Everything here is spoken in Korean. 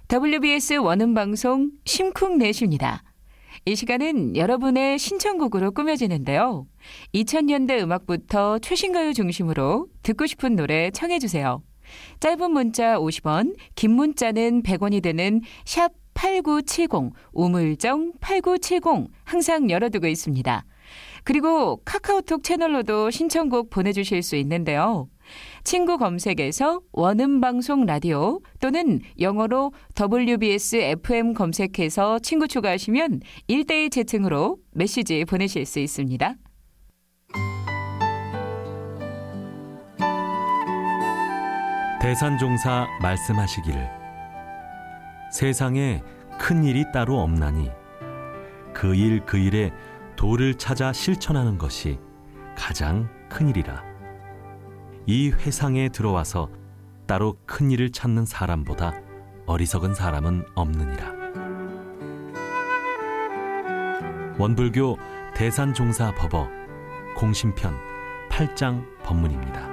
WBS 원음방송 심쿵넷입니다. 이 시간은 여러분의 신청곡으로 꾸며지는데요. 2000년대 음악부터 최신가요 중심으로 듣고 싶은 노래 청해주세요. 짧은 문자 50원, 긴 문자는 100원이 되는 샵 8970, 우물정 8970 항상 열어두고 있습니다. 그리고 카카오톡 채널로도 신청곡 보내주실 수 있는데요. 친구 검색에서 원음방송 라디오 또는 영어로 WBS FM 검색해서 친구 추가하시면 1:1 채팅으로 메시지 보내실 수 있습니다. 대산종사 말씀하시기를 세상에 큰 일이 따로 없나니 그 일 그 일에 도를 찾아 실천하는 것이 가장 큰 일이라. 이 회상에 들어와서 따로 큰 일을 찾는 사람보다 어리석은 사람은 없느니라. 원불교 대산종사 법어 공심편 8장 법문입니다.